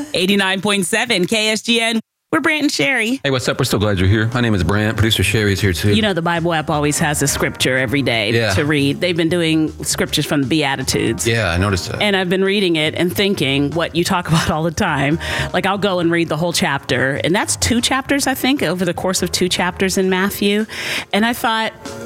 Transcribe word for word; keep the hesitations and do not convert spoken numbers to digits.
eighty-nine point seven K S G N. We're Brant and Sherry. Hey, what's up? We're so glad you're here. My name is Brant. Producer Sherry is here too. You know, the Bible app always has a scripture every day Yeah. to read. They've been doing scriptures from the Beatitudes. Yeah, I noticed that. And I've been reading it and thinking what you talk about all the time. Like, I'll go and read the whole chapter. And that's two chapters, I think, over the course of two chapters in Matthew. And I thought,